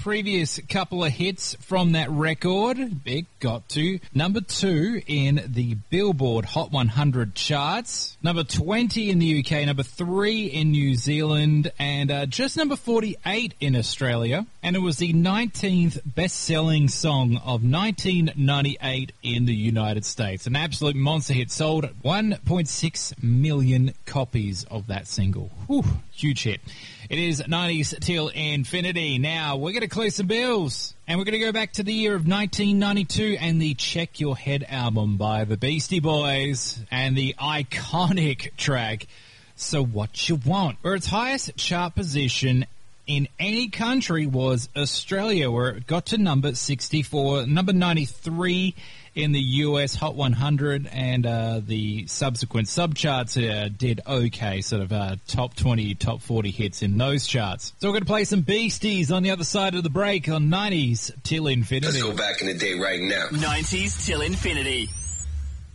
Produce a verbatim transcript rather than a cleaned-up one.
previous couple of hits from that record, it got to number two in the Billboard Hot one hundred charts, number twenty in the U K, number three in New Zealand, and uh, just number forty-eight in Australia. And it was the nineteenth best-selling song of nineteen ninety-eight in the United States. An absolute monster hit, sold one point six million copies of that single. Whew, huge hit. It is nineties till infinity. Now, we're going to clear some bills, and we're going to go back to the year of nineteen ninety-two and the Check Your Head album by the Beastie Boys and the iconic track, So What You Want, where its highest chart position in any country was Australia, where it got to number sixty-four, number ninety-three in the U S Hot one hundred, and uh, the subsequent subcharts uh, did okay, sort of uh, top twenty, top forty hits in those charts. So we're going to play some Beasties on the other side of the break on nineties till infinity. Let's go back in the day right now. nineties till infinity.